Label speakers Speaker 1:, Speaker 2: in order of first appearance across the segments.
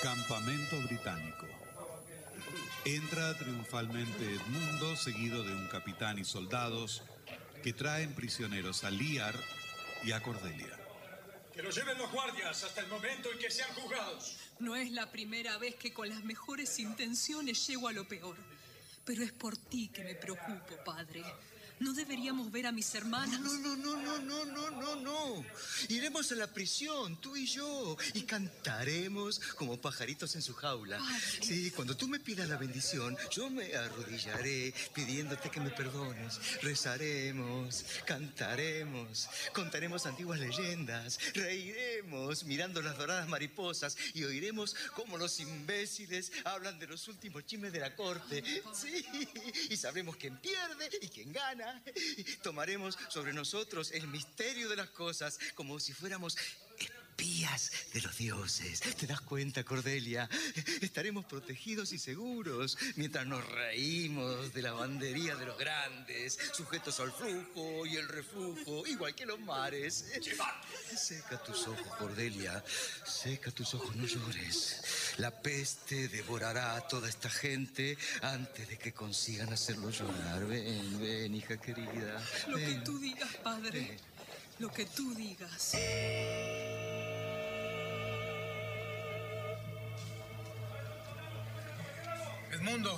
Speaker 1: Campamento británico. Entra triunfalmente Edmundo, seguido de un capitán y soldados que traen prisioneros a Lear y a Cordelia.
Speaker 2: Que los lleven los guardias hasta el momento en que sean juzgados.
Speaker 3: No es la primera vez que con las mejores intenciones llego a lo peor. Pero es por ti que me preocupo, padre. ¿No deberíamos ver a mis hermanas?
Speaker 4: No. Iremos a la prisión, tú y yo, y cantaremos como pajaritos en su jaula.
Speaker 3: Padre.
Speaker 4: Sí, cuando tú me pidas la bendición, yo me arrodillaré pidiéndote que me perdones. Rezaremos, cantaremos, contaremos antiguas leyendas, reiremos mirando las doradas mariposas y oiremos cómo los imbéciles hablan de los últimos chismes de la corte. Sí, y sabremos quién pierde y quién gana. Tomaremos sobre nosotros el misterio de las cosas como si fuéramos espías de los dioses. ¿Te das cuenta, Cordelia? Estaremos protegidos y seguros mientras nos reímos de la bandería de los grandes, sujetos al flujo y el reflujo, igual que los mares. Seca tus ojos, Cordelia. Seca tus ojos, no llores. La peste devorará a toda esta gente antes de que consigan hacerlo llorar. Ven, hija querida.
Speaker 3: Lo que tú digas, padre. Lo que tú digas.
Speaker 2: Edmundo,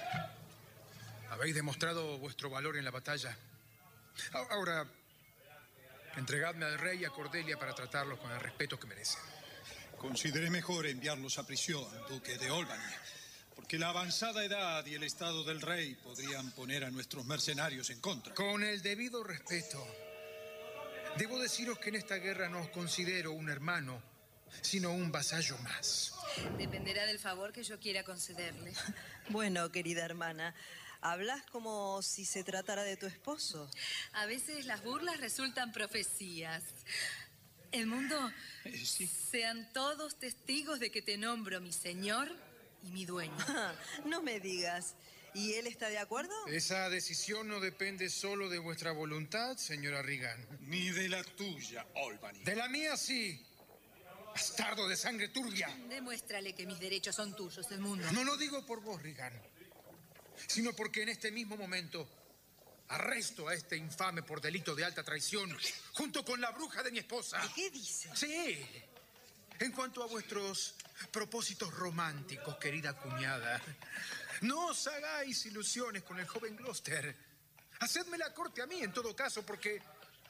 Speaker 2: habéis demostrado vuestro valor en la batalla. Ahora, entregadme al rey y a Cordelia para tratarlos con el respeto que merecen.
Speaker 5: Consideré mejor enviarlos a prisión, duque de Albany, porque la avanzada edad y el estado del rey podrían poner a nuestros mercenarios en contra.
Speaker 2: Con el debido respeto, debo deciros que en esta guerra no os considero un hermano, sino un vasallo más.
Speaker 6: Dependerá del favor que yo quiera concederle.
Speaker 7: Bueno, querida hermana, hablas como si se tratara de tu esposo.
Speaker 6: A veces las burlas resultan profecías. Edmundo,
Speaker 5: Sí.
Speaker 6: sean todos testigos de que te nombro mi señor y mi dueño.
Speaker 7: No me digas. ¿Y él está de acuerdo?
Speaker 2: Esa decisión no depende solo de vuestra voluntad, señora Regan.
Speaker 5: Ni de la tuya, Albany.
Speaker 2: De la mía sí. Bastardo de sangre turbia.
Speaker 6: Demuéstrale que mis derechos son tuyos, Edmundo.
Speaker 2: No lo digo por vos, Regan, sino porque en este mismo momento arresto a este infame por delito de alta traición junto con la bruja de mi esposa.
Speaker 7: ¿Y qué dice?
Speaker 2: Sí. En cuanto a vuestros propósitos románticos, querida cuñada, no os hagáis ilusiones con el joven Gloucester. Hacedme la corte a mí, en todo caso, porque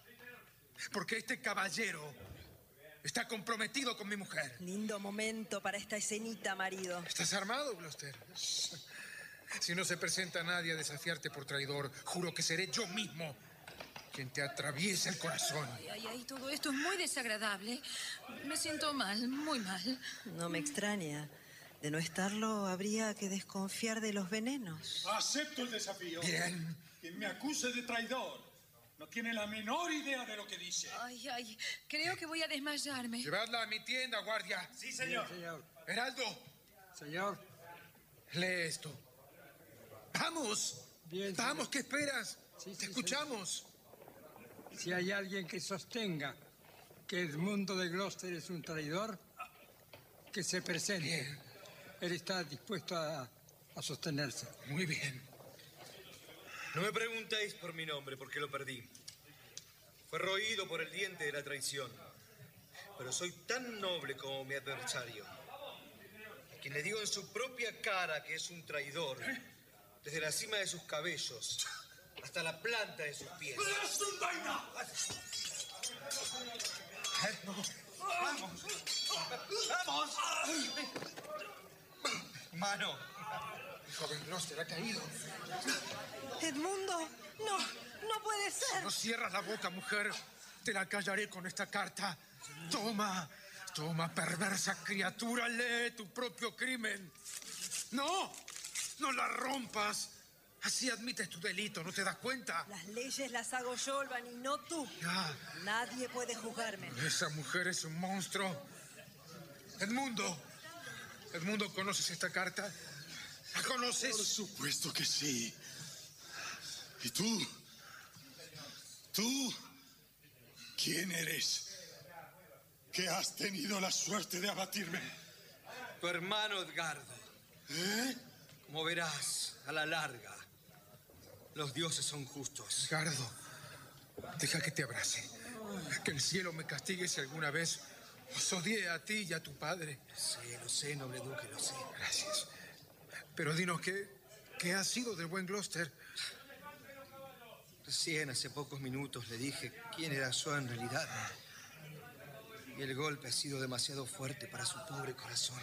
Speaker 2: este caballero está comprometido con mi mujer.
Speaker 7: Lindo momento para esta escenita, marido.
Speaker 2: ¿Estás armado, Gloucester? Si no se presenta nadie a desafiarte por traidor, juro que seré yo mismo quien te atraviese el corazón.
Speaker 6: Ay, todo esto es muy desagradable. Me siento mal, muy mal.
Speaker 7: No me extraña. De no estarlo, habría que desconfiar de los venenos.
Speaker 5: Acepto el desafío.
Speaker 2: Bien.
Speaker 5: Quien me acuse de traidor no tiene la menor idea de lo que dice.
Speaker 6: Ay, creo que voy a desmayarme.
Speaker 2: Llevadla a mi tienda, guardia.
Speaker 5: Sí, señor.
Speaker 8: Bien, señor.
Speaker 2: Heraldo,
Speaker 8: Señor.
Speaker 2: lee esto. ¡Vamos!
Speaker 8: Bien,
Speaker 2: ¡Vamos!
Speaker 8: señor.
Speaker 2: ¿Qué esperas?
Speaker 8: Sí,
Speaker 2: ¡Te
Speaker 8: sí,
Speaker 2: escuchamos!
Speaker 8: Si hay alguien que sostenga que Edmundo de Gloucester es un traidor, que se presente.
Speaker 2: Bien.
Speaker 8: Él está dispuesto a sostenerse.
Speaker 2: Muy bien.
Speaker 9: No me preguntéis por mi nombre, porque lo perdí. Fue roído por el diente de la traición. Pero soy tan noble como mi adversario, a quien le digo en su propia cara que es un traidor, desde la cima de sus cabellos hasta la planta de sus pies.
Speaker 4: ¡Vamos! ¡Vamos! Mano.
Speaker 2: El joven Gloucester ha caído.
Speaker 7: Edmundo, no puede ser.
Speaker 2: No cierras la boca, mujer. Te la callaré con esta carta. Toma, perversa criatura, lee tu propio crimen. No la rompas. Así admites tu delito, ¿no te das cuenta?
Speaker 7: Las leyes las hago yo, Albany, y no tú.
Speaker 2: Ah.
Speaker 7: Nadie puede juzgarme.
Speaker 2: Esa mujer es un monstruo. Edmundo, ¿conoces esta carta? ¿La conoces?
Speaker 5: Por supuesto que sí. ¿Y tú? ¿Tú? ¿Quién eres? ¿Que has tenido la suerte de abatirme?
Speaker 9: Tu hermano Edgardo. Como verás, a la larga, los dioses son justos.
Speaker 2: Edgardo, deja que te abrace. Que el cielo me castigue si alguna vez os odié a ti y a tu padre.
Speaker 9: Lo sé, noble duque, lo sé.
Speaker 2: Gracias. Pero dinos, ¿qué ha sido del buen Gloucester?
Speaker 9: Recién, hace pocos minutos, le dije quién era yo en realidad. Y el golpe ha sido demasiado fuerte para su pobre corazón.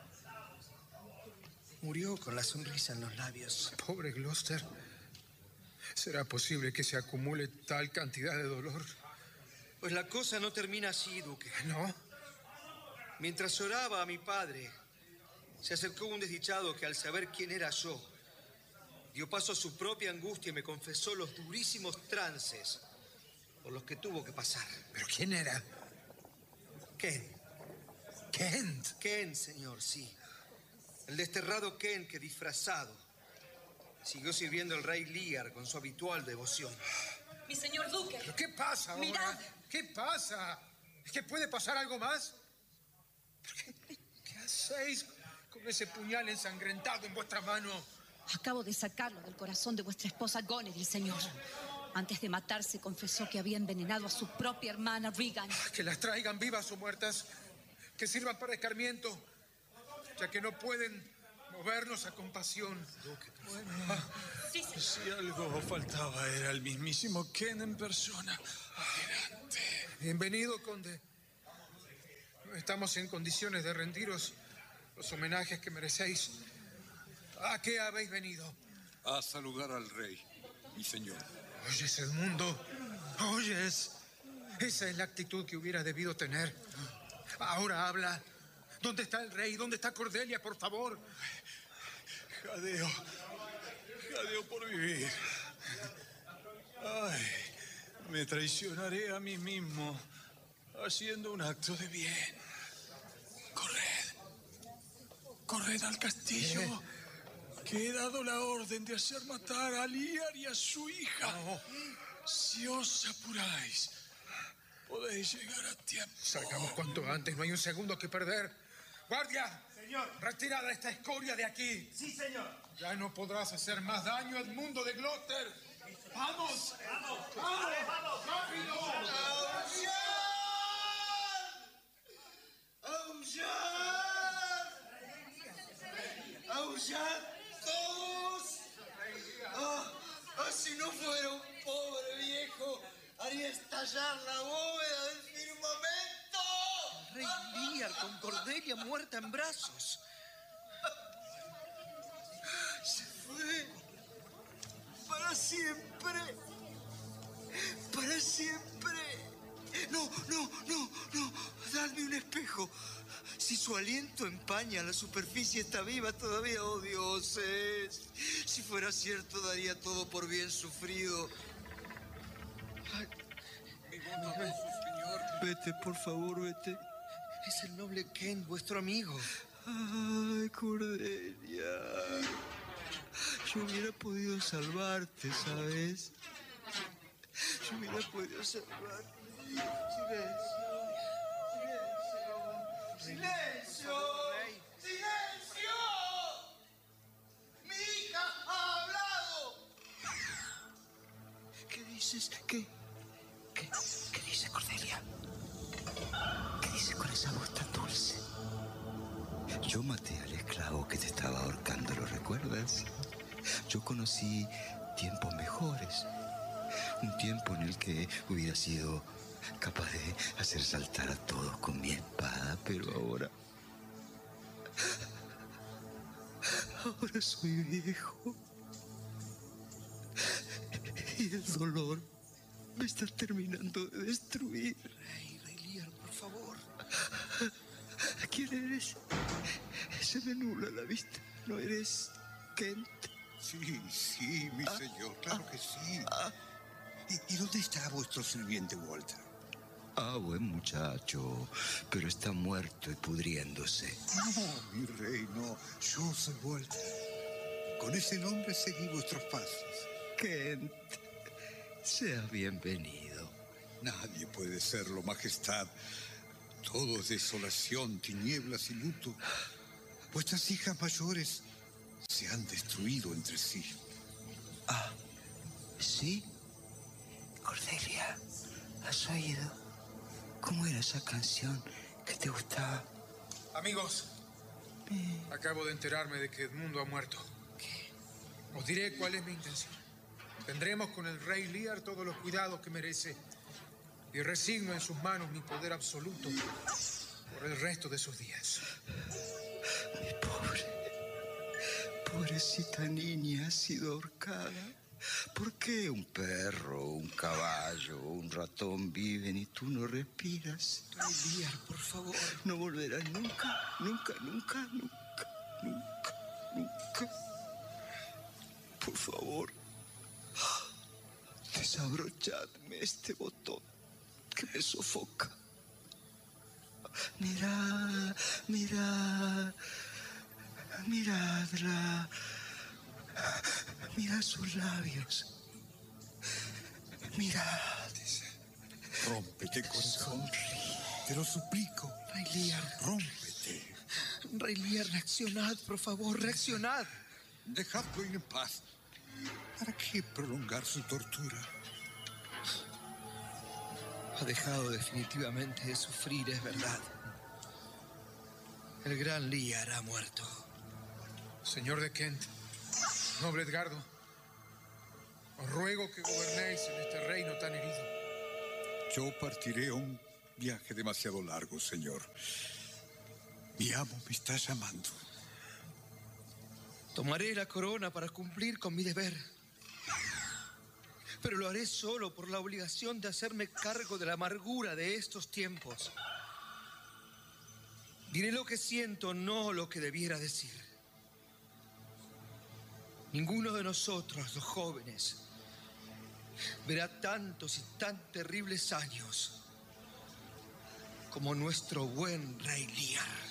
Speaker 9: Murió con la sonrisa en los labios.
Speaker 2: Pobre Gloucester. ¿Será posible que se acumule tal cantidad de dolor?
Speaker 9: Pues la cosa no termina así, duque.
Speaker 2: ¿No?
Speaker 9: Mientras lloraba a mi padre, se acercó un desdichado que al saber quién era yo, dio paso a su propia angustia y me confesó los durísimos trances por los que tuvo que pasar.
Speaker 2: ¿Pero quién era?
Speaker 9: Ken.
Speaker 2: ¿Kent?
Speaker 9: Ken, señor, sí. El desterrado Ken que, disfrazado, siguió sirviendo al rey Lear con su habitual devoción.
Speaker 3: Mi señor duque.
Speaker 2: ¿Pero qué pasa ahora?
Speaker 3: Mirad.
Speaker 2: ¿Qué pasa? ¿Es que puede pasar algo más? ¿Qué hacéis con ese puñal ensangrentado en vuestra mano?
Speaker 10: Acabo de sacarlo del corazón de vuestra esposa Gonedil, señor. Antes de matarse, confesó que había envenenado a su propia hermana Regan.
Speaker 2: Que las traigan vivas o muertas. Que sirvan para escarmiento, ya que no pueden movernos a compasión.
Speaker 3: Sí, señor.
Speaker 5: Si algo faltaba era el mismísimo Ken en persona. Adelante.
Speaker 2: Bienvenido, conde. No estamos en condiciones de rendiros los homenajes que merecéis. ¿A qué habéis venido?
Speaker 11: A saludar al rey, mi señor.
Speaker 2: ¿Oyes, Edmundo? ¿Oyes? Esa es la actitud que hubiera debido tener. Ahora habla. ¿Dónde está el rey? ¿Dónde está Cordelia, por favor?
Speaker 5: Jadeo por vivir. Ay, me traicionaré a mí mismo haciendo un acto de bien. Corred al castillo. Que he dado la orden de hacer matar a Lear y a su hija.
Speaker 2: No.
Speaker 5: Si os apuráis, podéis llegar a tiempo.
Speaker 2: Salgamos cuanto antes, no hay un segundo que perder. ¡Guardia!
Speaker 12: Señor.
Speaker 2: Retirada esta escoria de aquí.
Speaker 12: Sí, señor.
Speaker 2: Ya no podrás hacer más daño al mundo de Gloucester. ¡Vamos!
Speaker 12: ¡Vamos!
Speaker 2: ¡Vamos! ¡Rápido!
Speaker 4: ¡Aullar! ¡Aullar todos! Si no fuera un pobre viejo, haría estallar la bóveda del firmamento.
Speaker 9: Rey Lear con Cordelia muerta en brazos.
Speaker 4: Se fue. Para siempre. Para siempre. No. Dadme un espejo. Si su aliento empaña la superficie, está viva todavía, oh dioses. Si fuera cierto, daría todo por bien sufrido. Ay,
Speaker 9: Señor.
Speaker 4: Vete, por favor, vete.
Speaker 9: Es el noble Ken, vuestro amigo.
Speaker 4: Ay, Cordelia. Yo hubiera podido salvarte, ¿sabes? Yo hubiera podido salvarte. ¡Silencio! ¡Silencio! ¡Mi hija ha hablado! ¿Qué dices? ¿Qué dice Cordelia? ¿Qué dice con esa voz tan dulce? Yo maté al esclavo que te estaba ahorcando, ¿lo recuerdas? Yo conocí tiempos mejores. Un tiempo en el que hubiera sido capaz de hacer saltar a todos con mi espada, pero ahora soy viejo. Y el dolor me está terminando de destruir.
Speaker 9: Rey Lear, por favor.
Speaker 4: ¿Quién eres? Se me nubla la vista. ¿No eres Kent?
Speaker 11: Sí, mi señor, claro que sí. ¿Y dónde está vuestro sirviente Walter?
Speaker 4: Buen muchacho, pero está muerto y pudriéndose.
Speaker 11: No, mi rey, no. Yo soy Walter. Con ese nombre seguí vuestros pasos.
Speaker 4: Kent, sea bienvenido.
Speaker 11: Nadie puede serlo, majestad. Todo es desolación, tinieblas y luto. Vuestras hijas mayores se han destruido entre sí.
Speaker 4: Ah, ¿sí? Cordelia, ¿has oído? ¿Cómo era esa canción que te gustaba?
Speaker 2: Amigos, acabo de enterarme de que Edmundo ha muerto.
Speaker 4: ¿Qué?
Speaker 2: Os diré cuál es mi intención. Tendremos con el rey Lear todos los cuidados que merece y resigno en sus manos mi poder absoluto por el resto de sus días.
Speaker 4: Mi pobrecita niña ha sido ahorcada. ¿Por qué un perro, un caballo, un ratón viven y tú no respiras?
Speaker 2: Rey Lear, por favor.
Speaker 4: No volverás nunca, nunca, nunca, nunca, nunca, nunca. Por favor, desabrochadme este botón que me sofoca. Mirad, mirad, miradla. Mirad sus labios. Mirad.
Speaker 11: Rómpete, corazón. Te lo suplico.
Speaker 2: Rey Lear.
Speaker 11: Rómpete.
Speaker 2: Rey Lear, reaccionad, por favor, reaccionad.
Speaker 11: Dejadlo en paz. ¿Para qué prolongar su tortura?
Speaker 2: Ha dejado definitivamente de sufrir, es verdad. El gran Lear ha muerto. Señor de Kent, noble Edgardo, os ruego que gobernéis en este reino tan herido.
Speaker 11: Yo partiré a un viaje demasiado largo, señor. Mi amo me está llamando.
Speaker 2: Tomaré la corona para cumplir con mi deber. Pero lo haré solo por la obligación de hacerme cargo de la amargura de estos tiempos. Diré lo que siento, no lo que debiera decir. Ninguno de nosotros, los jóvenes, verá tantos y tan terribles años como nuestro buen rey Lear.